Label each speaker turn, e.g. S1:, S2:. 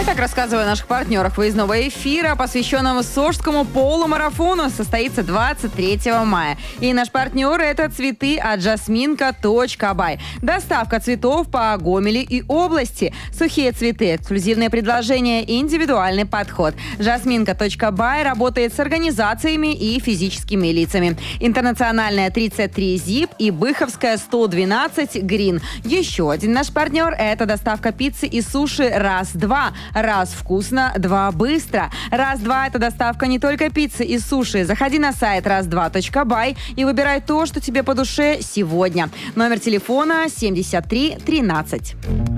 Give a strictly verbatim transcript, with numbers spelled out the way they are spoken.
S1: Итак, рассказываю о наших партнерах выездного эфира, посвященного Сожскому полумарафону, состоится двадцать третьего мая. И наш партнер — это цветы от жасминка точка бай. Доставка цветов по Гомелю и области. Сухие цветы, эксклюзивные предложения, индивидуальный подход. жасминка точка бай работает с организациями и физическими лицами. Интернациональная тридцать три зип и Быховская сто двенадцать Грин. Еще один наш партнер — это доставка пиццы и суши «Раз-два». Раз вкусно, два быстро. Раз-два — это доставка не только пиццы и суши. Заходи на сайт раз два точка бай и выбирай то, что тебе по душе сегодня. Номер телефона семьдесят три тринадцать.